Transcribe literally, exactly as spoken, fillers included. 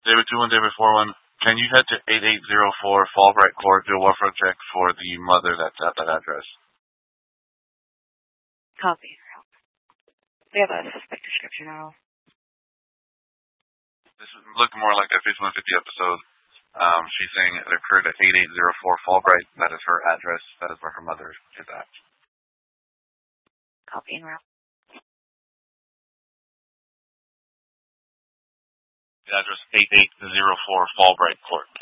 David two one, David four one. Can you head to eighty-eight oh four Fallbright Court, do a warfare check for the mother that's at that address? Copy. We have a suspect description now. This looked more like a fifty-one fifty episode. Um, she's saying it occurred at eighty-eight oh four Fallbright. That is her address. That is where her mother is at. Copy and route. The address eighty-eight oh four Fallbright Court.